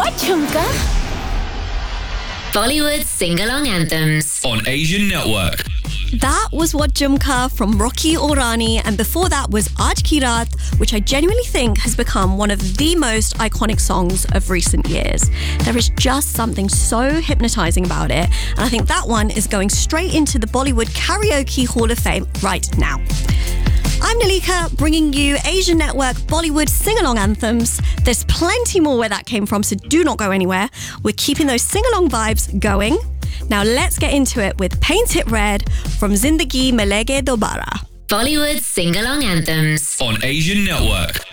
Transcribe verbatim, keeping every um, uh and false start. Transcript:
What, Chumka? Bollywood sing-along anthems on Asian Network. That was What Jumka from Rocky Orani, and before that was Aaj Ki Raat, which I genuinely think has become one of the most iconic songs of recent years. There is just something so hypnotizing about it, and I think that one is going straight into the Bollywood Karaoke Hall of Fame right now. I'm Nalika, bringing you Asian Network Bollywood sing-along anthems. There's plenty more where that came from, so do not go anywhere. We're keeping those sing-along vibes going. Now let's get into it with Paint It Red from Zindagi Milege Dobara. Bollywood sing-along anthems on Asian Network.